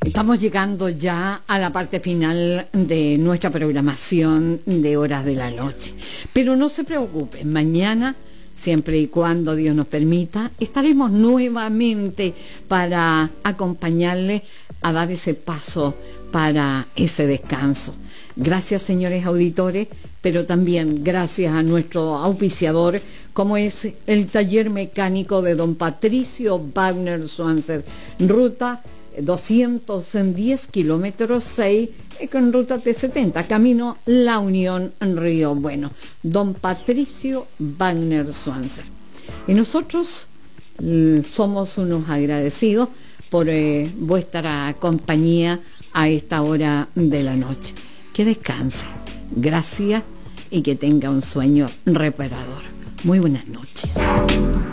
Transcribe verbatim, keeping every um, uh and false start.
Estamos llegando ya a la parte final de nuestra programación de Horas de la Noche. Pero no se preocupen, mañana, siempre y cuando Dios nos permita, estaremos nuevamente para acompañarles a dar ese paso para ese descanso. Gracias, señores auditores, pero también gracias a nuestro auspiciador, como es el taller mecánico de don Patricio Wagner Swanser, ruta doscientos diez kilómetros seis, con ruta T setenta, camino La Unión, Río Bueno. Don Patricio Wagner Swanser. Y nosotros mm, somos unos agradecidos por eh, vuestra compañía a esta hora de la noche. Que descanse. Gracias y que tenga un sueño reparador. Muy buenas noches.